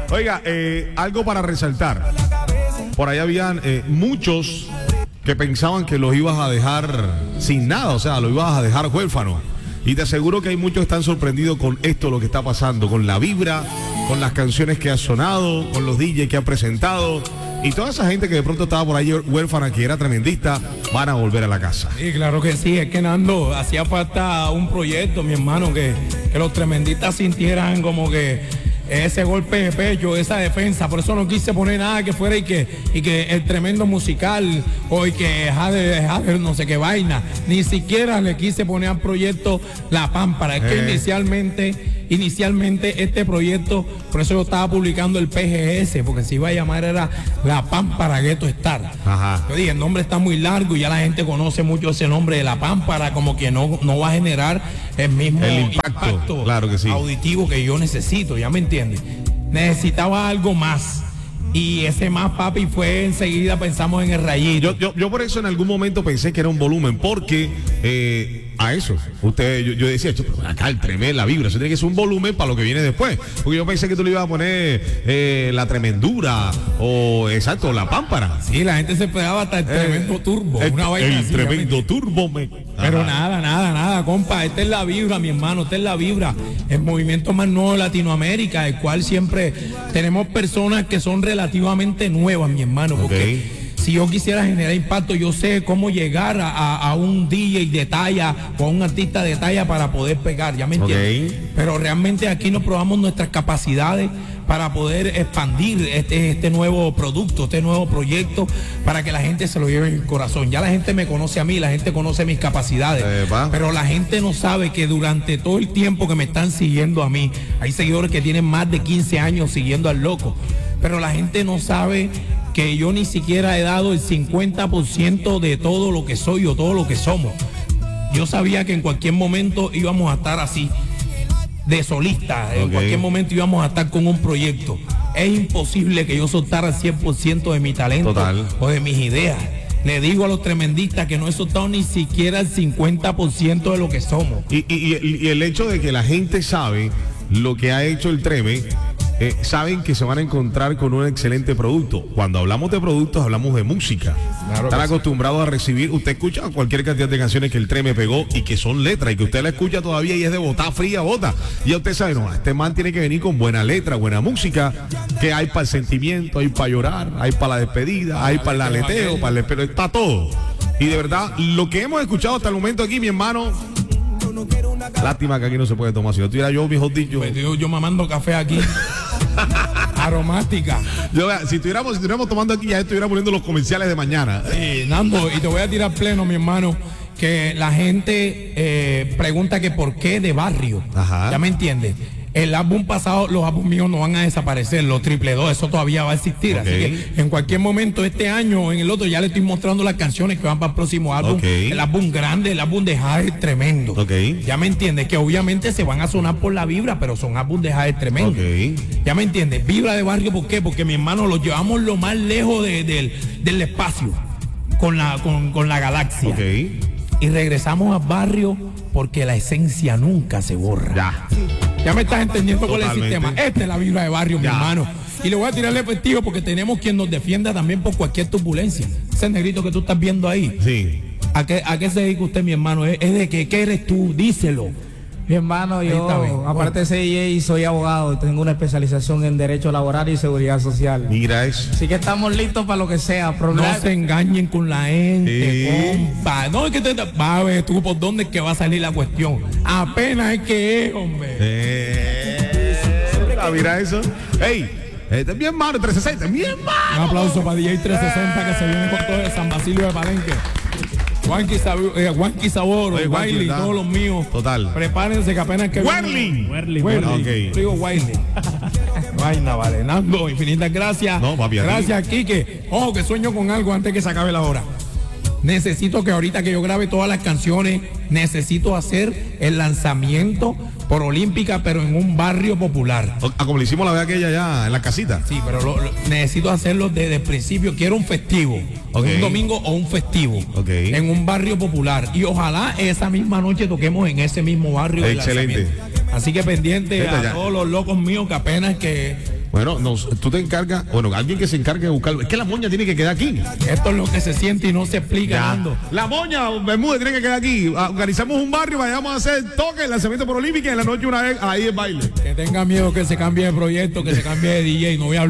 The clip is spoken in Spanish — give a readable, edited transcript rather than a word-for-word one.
Oiga, algo para resaltar. Por ahí habían muchos que pensaban que los ibas a dejar sin nada, o sea, los ibas a dejar huérfanos. Y te aseguro que hay muchos que están sorprendidos con esto, lo que está pasando, con la vibra, con las canciones que ha sonado, con los DJs que ha presentado. Y toda esa gente que de pronto estaba por ahí huérfana, que era tremendista, van a volver a la casa. Sí, claro que sí. Es que, Nando, hacía falta un proyecto, mi hermano, que los tremendistas sintieran como que ese golpe de pecho, esa defensa. Por eso no quise poner nada que fuera y que el tremendo musical o y que Jader no sé qué vaina. Ni siquiera le quise poner al proyecto La Pámpara. Es que inicialmente este proyecto, por eso yo estaba publicando el PGS, porque se iba a llamar era La Pámpara Ghetto Star. Ajá. Yo dije, el nombre está muy largo y ya la gente conoce mucho ese nombre de La Pámpara, como que no va a generar el mismo impacto claro que sí, auditivo que yo necesito, ¿ya me entiendes? Necesitaba algo más. Y ese más, papi, fue enseguida pensamos en el Rayito. Yo por eso en algún momento pensé que era un volumen, porque a eso, yo decía, pero acá el tremendo, la vibra, eso tiene que ser un volumen para lo que viene después. Porque yo pensé que tú le ibas a poner la tremendura o, exacto, la pámpara. Sí, la gente se esperaba hasta el tremendo turbo. Una vaina así, tremendo turbo. Pero nada, compa, esta es la vibra, mi hermano, esta es la vibra. El movimiento más nuevo de Latinoamérica, el cual siempre tenemos personas que son relativamente nuevas, mi hermano, porque si yo quisiera generar impacto, yo sé cómo llegar a un DJ de talla o a un artista de talla para poder pegar, ¿ya me entiendes? Pero realmente aquí nos probamos nuestras capacidades para poder expandir este nuevo producto, este nuevo proyecto, para que la gente se lo lleve en el corazón. Ya la gente me conoce a mí, la gente conoce mis capacidades, pero la gente no sabe que durante todo el tiempo que me están siguiendo a mí, hay seguidores que tienen más de 15 años siguiendo al loco, pero la gente no sabe que yo ni siquiera he dado el 50% de todo lo que soy o todo lo que somos. Yo sabía que en cualquier momento íbamos a estar así, de solista, en cualquier momento íbamos a estar con un proyecto. Es imposible que yo soltara 100% de mi talento o de mis ideas. Le digo a los tremendistas que no he soltado ni siquiera el 50% de lo que somos. Y el hecho de que la gente sabe lo que ha hecho el Treme, saben que se van a encontrar con un excelente producto. Cuando hablamos de productos, hablamos de música. Claro, están acostumbrados a recibir. Usted escucha cualquier cantidad de canciones que el Treme pegó y que son letras y que usted la escucha todavía y es de botar fría, bota. Y ya usted sabe, no, este man tiene que venir con buena letra, buena música, que hay para el sentimiento, hay para llorar, hay para la despedida, hay para el aleteo, pero está todo. Y de verdad, lo que hemos escuchado hasta el momento aquí, mi hermano, lástima que aquí no se puede tomar. Si yo tuviera yo, mejor dicho, yo mamando café aquí. Aromática. Si estuviéramos tomando aquí, ya estuviera poniendo los comerciales de mañana. Sí, Nando, y te voy a tirar pleno, mi hermano, que la gente pregunta que por qué de barrio. Ajá. ¿Ya me entiendes? El álbum pasado, los álbumes míos no van a desaparecer, los triple 2, eso todavía va a existir. Así que en cualquier momento, este año o en el otro, ya le estoy mostrando las canciones que van para el próximo álbum. El álbum grande, el álbum de Jader tremendo. Ya me entiendes, que obviamente se van a sonar por la vibra, pero son álbum de Jader tremendo. Ya me entiendes, vibra de barrio, ¿por qué? Porque mi hermano lo llevamos lo más lejos del espacio, con la galaxia. Y regresamos al barrio porque la esencia nunca se borra. Ya me estás entendiendo cuál es el sistema. Esta es la vibra de barrio, mi hermano. Y le voy a tirarle efectivo porque tenemos quien nos defienda también por cualquier turbulencia. Ese negrito que tú estás viendo ahí. Sí. ¿A qué se dedica usted, mi hermano? ¿Es de qué eres tú? Díselo. Mi hermano, yo, aparte de ser DJ, soy abogado y tengo una especialización en Derecho Laboral y Seguridad Social. Mira eso. Así que estamos listos para lo que sea. No se engañen con la gente, compa. No es que va a ver tú por dónde es que va a salir la cuestión. Apenas es que es, hombre. Mira eso. ¡Ey! Este es mi hermano, 360, mi hermano. Un aplauso para DJ 360 que se viene con todo el San Basilio de Palenque. Juanqui Sabor, Wiley, todos los míos. Total. Prepárense que apenas que Werling. Digo Wiley. Vaina, vale. Nando, infinitas gracias. No, papi, gracias, Quique. Ojo, que sueño con algo antes que se acabe la hora. Necesito que ahorita que yo grabe todas las canciones, necesito hacer el lanzamiento por Olímpica, pero en un barrio popular. Como le hicimos la vez aquella ya en la casita. Sí, pero necesito hacerlo desde el principio. Quiero un festivo, un domingo o un festivo, en un barrio popular. Y ojalá esa misma noche toquemos en ese mismo barrio. Excelente. Así que pendiente a todos los locos míos que apenas que Bueno, tú te encargas, alguien que se encargue de buscarlo. Es que la moña tiene que quedar aquí. Esto es lo que se siente y no se explica, Nando. La moña, Bermúdez, tiene que quedar aquí. Organizamos un barrio, vayamos a hacer toque, el lanzamiento por Olímpica y en la noche una vez ahí el baile. Que tenga miedo que se cambie de proyecto, que se cambie de DJ, no voy a